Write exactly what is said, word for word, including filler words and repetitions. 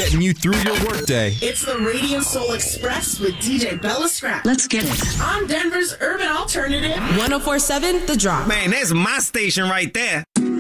getting you through your workday. It's the Radio Soul Express with D J Bella Scrap. Let's get it. On Denver's Urban Alternative. one oh four point seven The Drop. Man, that's my station right there.